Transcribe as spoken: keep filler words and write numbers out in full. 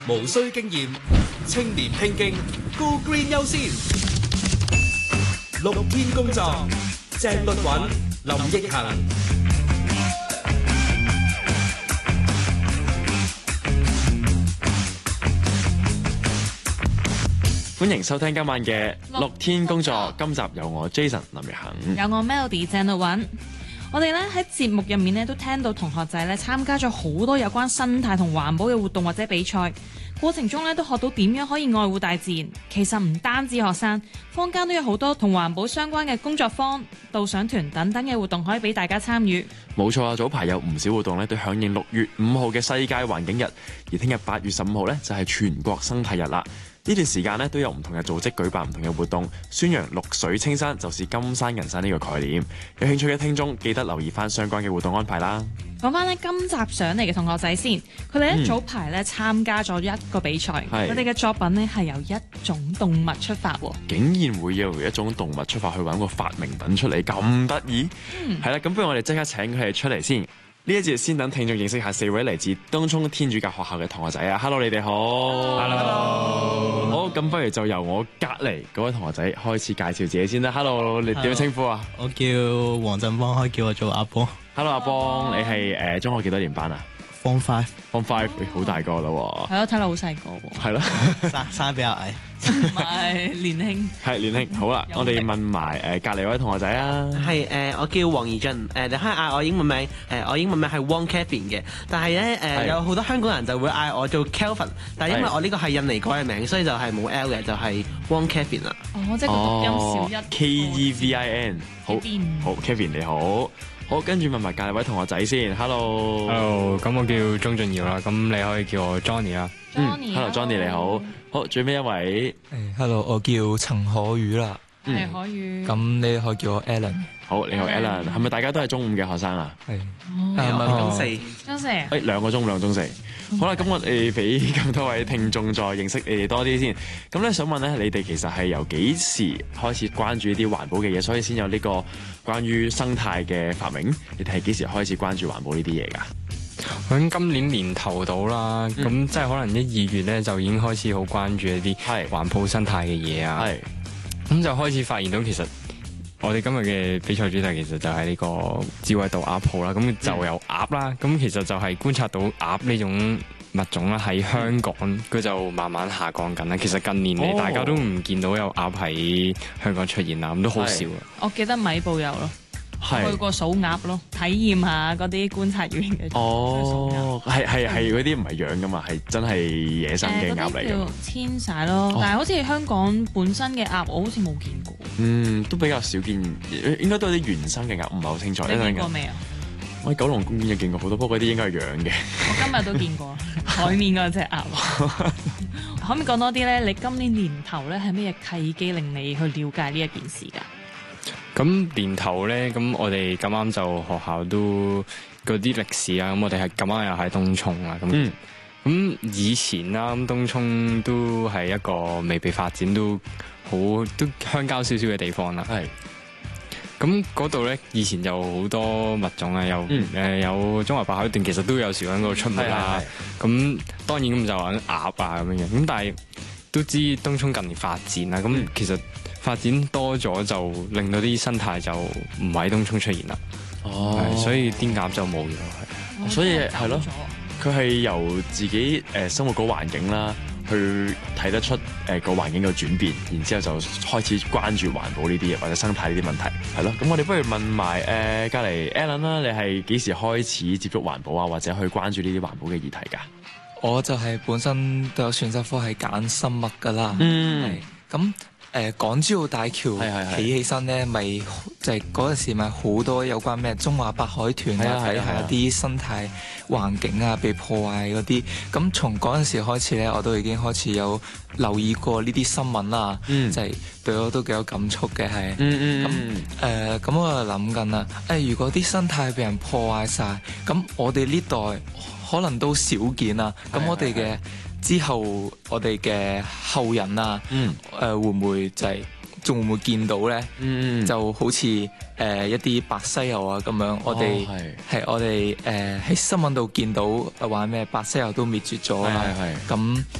無需經驗，青年拼勁 ，Go Green 優先。綠天工作，鄭律韻、林奕恒。 歡迎收聽今晚嘅綠天工作，今集由我 Jason 林奕恒， 有我 Melody 鄭律韻。我哋咧喺節目入面咧都聽到同學仔咧參加咗好多有關生態同環保嘅活動或者比賽，過程中咧都學到點樣可以愛護大自然。其實唔單止學生，坊間都有好多同環保相關嘅工作坊、導賞團等等嘅活動可以俾大家參與。 冇錯啊！早排有唔少活動咧都響應六月五號嘅世界環境日，而聽日八月十五號咧就係全國生態日啦。呢段時間咧都有唔同嘅組織舉辦唔同嘅活動，宣揚綠水青山就是金山銀山呢個概念。有興趣嘅聽眾記得留意翻相關嘅活動安排啦。 講翻咧今集上嚟嘅同學仔先，佢哋咧早排咧參加咗一個比賽，佢哋嘅作品咧係由一種動物出發喎， 竟然會由一種動物出發去揾個發明品出嚟，咁得意。係啦、嗯，咁不如我哋即刻請佢哋出嚟先。呢一節先等聽眾認識下四位嚟自東涌天主教學校嘅同學仔啊 ！Hello， 你哋好。Hello。好，咁不如就由我隔離嗰位同學仔開始介紹自己先啦。Hello， 你點樣稱呼啊？ 我叫黃振邦，可以叫我做阿邦。 Hello， 阿邦，你係誒、呃、中學幾多年班啊 ？Form Five。Form Five，你好大個啦喎。 係咯，睇落好細個喎。 係咯， 生生得比較矮。 唔係年輕， 係年輕。好啦，我哋問埋誒、呃、隔離嗰位同學仔啊。 係誒、呃，我叫黃怡俊，誒、呃、你可以嗌我英文名，誒、呃、我英文名係 Wong Kevin 嘅。但係咧誒有好多香港人就會嗌我做 Kelvin， 但係因為我呢個係印尼國嘅名，所以就係冇 L 嘅，就係、是、Wong Kevin 啦。 哦，即係個讀音少一。 K E V I N。好，好 Kevin 你好。好，跟住問埋隔離位同學仔先。Hello。 Hello， 咁我叫鍾俊堯啦，咁你可以叫我 Johnny 啦。 Johnny。 Hello Johnny 你好。好，最尾一位。 誒，Hello， 我叫陳可宇啦。 係可宇。 咁你可以叫我 Alan。 好，你好 Alan， 係咪大家都係中五嘅學生啊？ 係。 誒，中四。 中四。 誒，兩個中五，兩個中四。好啦，咁我哋俾咁多位聽眾再認識你哋多啲先。咁咧想問咧，你哋其實係由幾時開始關注啲環保嘅嘢，所以先有呢個關於生態嘅發明？你哋係幾時開始關注環保呢啲嘢㗎？ 響今年年頭到啦，咁、嗯、即係可能一二月咧就已經開始好關注一啲環保生態嘅嘢啊。係，咁就開始發現到其實我哋今日嘅比賽主題其實就係呢個智慧島鴨鋪啦。咁就有鴨啦，咁、嗯、其實就係觀察到鴨呢種物種啦喺香港佢就慢慢下降緊啦。其實近年嚟大家都唔見到有鴨喺香港出現啦，咁都好少啊。 我記得米埔有咯。去過數鴨咯，體驗下嗰啲觀察員嘅。 哦，係係係嗰啲唔係養噶嘛，係真係野生嘅鴨嚟嘅。 叫遷徙咯，哦、但係好似香港本身嘅鴨，我好似冇見過。 嗯，都比較少見，應該都係啲原生嘅鴨，唔係好清楚。 你見過未啊？ 我喺九龍公園有見過好多，不過嗰啲應該係養嘅。 我今日都見過海面嗰隻鴨。可唔可以講多啲咧？你今年年頭咧係咩契機令你去了解呢一件事㗎？ 咁年頭咧，咁我哋咁啱就學校都嗰啲歷史啊，咁我哋係咁啱又喺東涌啊，咁咁、嗯、以前啦，咁東涌都係一個未被發展都好都鄉郊少少嘅地方啦。係，咁嗰度咧以前就好多物種啊，有誒、嗯呃、有中華白海豚，其實都有時喺嗰度出沒啦。咁當然咁就話鴨啊咁樣樣，咁但係都知東涌近年發展啦，咁、嗯、其實。發展多咗就令到啲生態就唔喺東涌出現啦。哦，所以啲鴨就冇咗。係， 所以係咯，佢係由自己誒生活個環境啦，去睇得出誒個環境嘅轉變，然之後就開始關注環保呢啲嘢或者生態呢啲問題。係咯，咁我哋不如問埋誒隔離 Alan 啦，你係幾時開始接觸環保啊，或者去關注呢啲環保嘅議題㗎？ 我就係本身都有選修科係揀生物㗎啦。 嗯， 咁。誒、呃、港珠澳大橋起起身咧，咪就係嗰陣時咪好多有關咩中華白海豚啊，睇下啲生態環境啊被破壞嗰啲。咁從嗰陣時開始咧，我都已經開始有留意過呢啲新聞啦，嗯、就係對我都幾有感觸嘅係。咁誒咁我就諗緊啦，誒如果啲生態被人破壞晒，咁我哋呢代可能都少見啊。咁我哋嘅之後我哋嘅後人啊，誒、嗯呃、會唔會就係仲會唔會見到咧？ 嗯， 就好似誒、呃、一啲白犀牛啊咁樣，我哋係、哦、我哋誒喺新聞度見到話咩白犀牛都滅絕咗啦，咁。